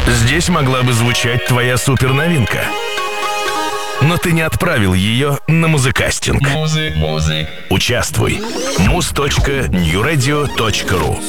Здесь могла бы звучать твоя суперновинка. Но ты не отправил ее на музыкастинг. Участвуй. muz.newradio.ru